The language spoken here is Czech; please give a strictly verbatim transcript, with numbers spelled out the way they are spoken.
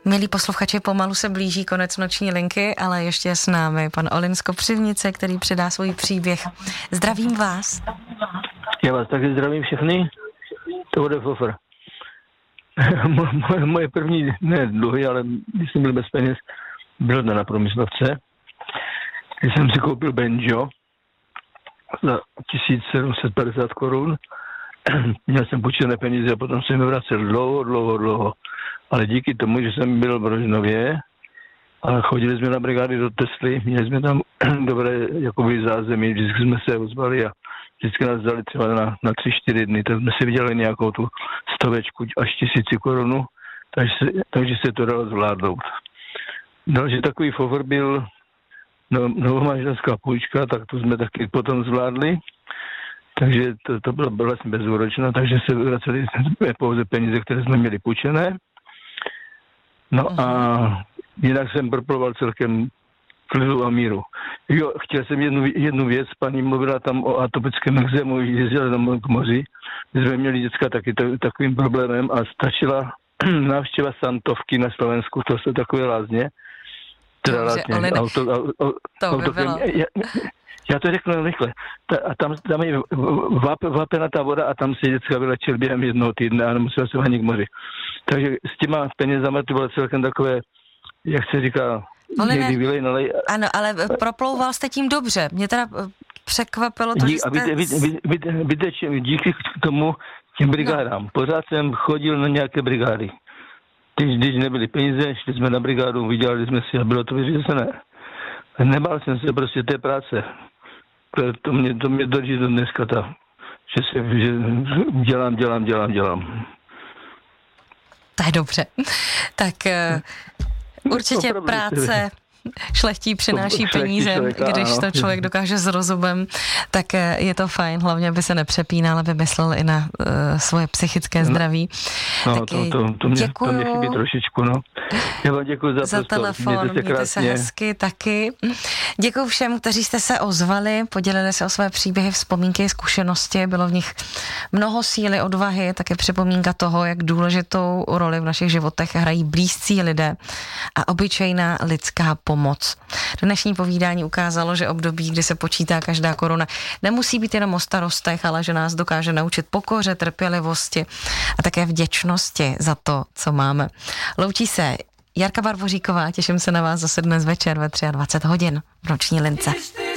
Milí posluchači, pomalu se blíží konec noční linky, ale ještě je s námi pan Olin z Kopřivnice, který předá svůj příběh. Zdravím vás. Já vás taky zdravím všechny. To bude fofr. Moje první, ne dluhy, ale když jsem byl bez peněz, byl na průmyslovce. Když jsem si koupil banjo za tisíc sedm set padesát korun. Měl jsem půjčené peníze a potom jsem je vracel dlouho, dlouho, dlouho. Ale díky tomu, že jsem byl v Rožnově a chodili jsme na brigády do Tesly, měli jsme tam dobré jakoby zázemí, vždycky jsme se ozvali a vždycky nás dali třeba na, na tři, čtyři dny, tak jsme si viděli nějakou tu stovečku až tisíci korunu, takže se, takže se to dalo zvládnout. Další takový favor byl no, novomanželská půjčka, tak to jsme taky potom zvládli. Takže to, to bylo vlastně bezúročné, takže se vraceli pouze peníze, které jsme měli půjčené. No a jinak jsem proploval celkem klidu a míru. Jo, chtěl jsem jednu, jednu věc, paní mluvila tam o atopickém ekzému, jezdila tam k moři. My jsme měli děcka taky t- takovým problémem a stačila návštěva Santovky na Slovensku, to jsou takové lázně. Teda lázně, auto, auto, to auto, by bylo. Já, já to řeknu rychle. Ta, a tam, tam je váp, vápená ta voda a tam se děcka vylečil během jednoho týdne a nemusel jsem ani k moři. Takže s těma penězama to bylo celkem takové, jak se říká, ale někdy ne, vylej, nalej. Ano, ale proplouval jste tím dobře. Mě teda překvapilo to, Dí, že jste... A víte, víte, víte, víte, díky tomu těm brigádám. No. Pořád jsem chodil na nějaké brigády. Když, když nebyly peníze, šli jsme na brigádu, vydělali jsme si a bylo to vyřízené. Nebál jsem se prostě té práce. To mě, to mě drží do dneska ta, že se že dělám, dělám, dělám, dělám. To je dobře. Tak uh, určitě Opravdu práce šlechtí přináší šlechtí peníze, člověka, když ano. to člověk dokáže s rozumem, tak je to fajn, hlavně by se nepřepínal, aby myslel i na uh, svoje psychické zdraví. No, to, to, to, mě, to mě chybí trošičku, no. Já vám děkuji za, za prostor. telefon, Mějte se, mějte se hezky taky. Děkuji všem, kteří jste se ozvali, podělili se o své příběhy, vzpomínky, zkušenosti, bylo v nich mnoho síly, odvahy, také připomínka toho, jak důležitou roli v našich životech hrají blízcí lidé a obyčejná lidská pomoc. Dnešní povídání ukázalo, že období, kdy se počítá každá koruna, nemusí být jenom o starostech, ale že nás dokáže naučit pokoře, trpělivosti a také vděčnosti za to, co máme. Loučí se Jarka Barboříková, těším se na vás zase dnes večer ve dvacet tři hodin v noční lince.